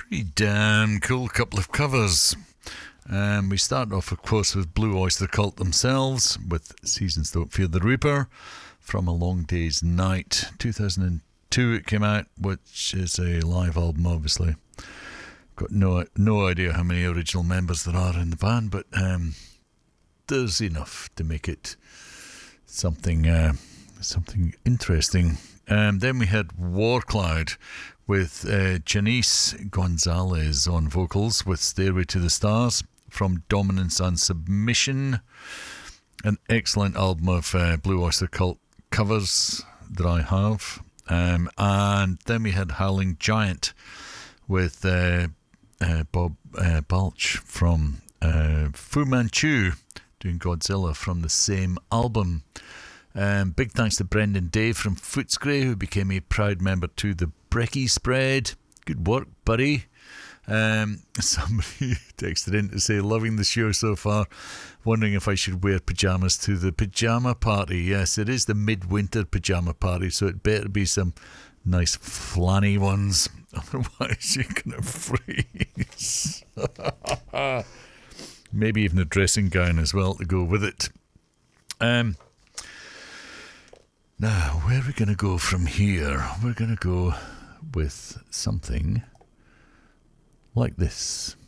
Pretty damn cool couple of covers. We start off, of course, with Blue Oyster Cult themselves with Seasons Don't Fear the Reaper from A Long Day's Night. 2002 it came out, which is a live album, obviously. Got no idea how many original members there are in the band, but there's enough to make it something interesting. Then we had Warcloud with Janice Gonzalez on vocals with Stairway to the Stars from Dominance and Submission. An excellent album of Blue Oyster Cult covers that I have. And then we had Howling Giant with Bob Balch from Fu Manchu doing Godzilla from the same album. Big thanks to Brendan Dave from Footscray, who became a proud member to the Brekkie Spread. Good work, buddy. Somebody texted in to say, loving the show so far, wondering if I should wear pyjamas to the pyjama party. Yes, it is the midwinter pyjama party, so it better be some nice flanny ones. Otherwise you're going to freeze. Maybe even a dressing gown as well to go with it. Now, where are we going to go from here? We're going to go with something like this.